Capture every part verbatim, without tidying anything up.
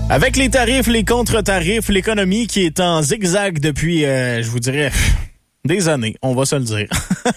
Avec les tarifs, les contre-tarifs, l'économie qui est en zigzag depuis, euh, je vous dirais, des années, on va se le dire.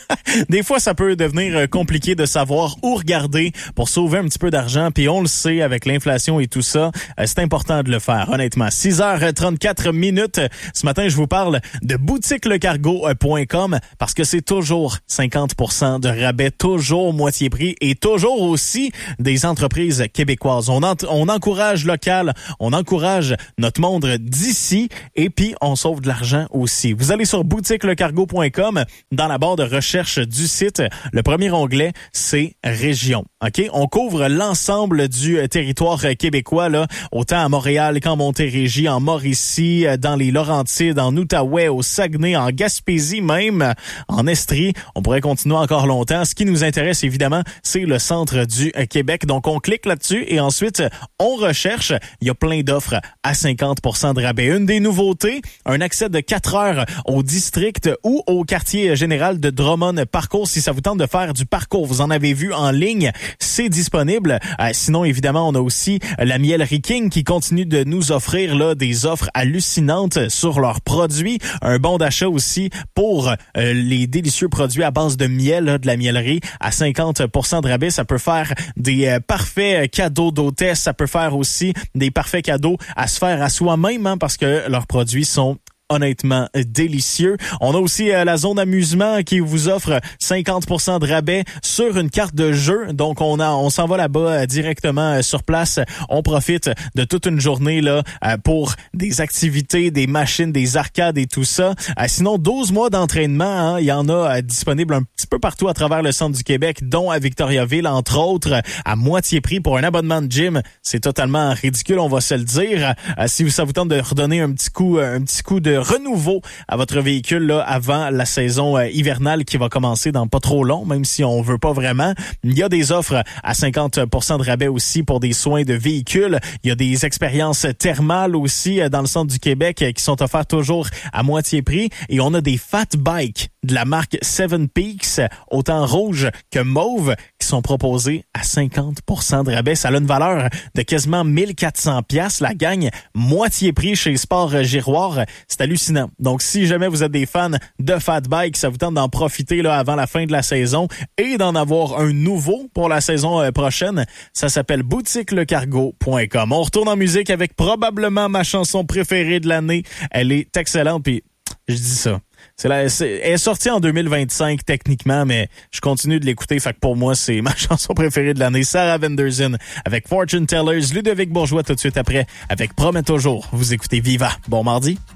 Des fois, ça peut devenir compliqué de savoir où regarder pour sauver un petit peu d'argent, puis on le sait, avec l'inflation et tout ça, euh, c'est important de le faire, honnêtement. six heures trente-quatre minutes, ce matin, je vous parle de boutique le cargo point com parce que c'est toujours cinquante pour cent de rabais, toujours moitié prix et toujours aussi des entreprises québécoises. On, ent- on encourage local, on encourage notre monde d'ici et puis on sauve de l'argent aussi. Vous allez sur boutique le cargo point com, dans la barre de recherche du site, le premier onglet, c'est Région. OK? On couvre l'ensemble du territoire québécois, là, autant à Montréal qu'en Montérégie, en Mauricie, dans les Laurentides, en Outaouais, au Saguenay, en Gaspésie même, en Estrie. On pourrait continuer encore longtemps. Ce qui nous intéresse, évidemment, c'est le centre du Québec. Donc, on clique là-dessus et ensuite, on recherche. Il y a plein d'offres à cinquante pour cent de rabais. Une des nouveautés, un accès de quatre heures au district ou au quartier général de Drummond-Parcours. Si ça vous tente de faire du parcours, vous en avez vu en ligne, c'est disponible. Euh, sinon, évidemment, on a aussi la Mielerie King qui continue de nous offrir là des offres hallucinantes sur leurs produits. Un bon d'achat aussi pour euh, les délicieux produits à base de miel là, de la mielerie à cinquante pour cent de rabais. Ça peut faire des euh, parfaits cadeaux d'hôtesse. Ça peut faire aussi des parfaits cadeaux à se faire à soi-même hein, parce que leurs produits sont honnêtement délicieux. On a aussi euh, la zone amusement qui vous offre cinquante pour cent de rabais sur une carte de jeu. Donc, on a, on s'en va là-bas euh, directement euh, sur place. On profite de toute une journée là euh, pour des activités, des machines, des arcades et tout ça. Euh, sinon, douze mois d'entraînement, hein, il y en a euh, disponible un petit peu partout à travers le centre du Québec, dont à Victoriaville, entre autres, à moitié prix pour un abonnement de gym. C'est totalement ridicule, on va se le dire. Euh, si ça vous tente de redonner un petit coup, un petit coup de renouveau à votre véhicule là avant la saison euh, hivernale qui va commencer dans pas trop long, même si on veut pas vraiment. Il y a des offres à cinquante pour cent de rabais aussi pour des soins de véhicules. Il y a des expériences thermales aussi euh, dans le centre du Québec euh, qui sont offertes toujours à moitié prix. Et on a des fat bikes de la marque Seven Peaks, autant rouge que mauve, qui sont proposés à cinquante pour cent de rabais. Ça a une valeur de quasiment mille quatre cents piastres. La gagne moitié prix chez Sport Giroir. C'est hallucinant. Donc, si jamais vous êtes des fans de fat bike, ça vous tente d'en profiter là avant la fin de la saison et d'en avoir un nouveau pour la saison euh, prochaine, ça s'appelle boutique le cargo point com. On retourne en musique avec probablement ma chanson préférée de l'année. Elle est excellente, puis je dis ça. C'est la, c'est, elle est sortie en deux mille vingt-cinq techniquement, mais je continue de l'écouter. Fait que pour moi, c'est ma chanson préférée de l'année. Sarah Vanderzen avec Fortune Tellers. Ludovic Bourgeois tout de suite après avec Promets toujours. Vous écoutez Viva. Bon mardi.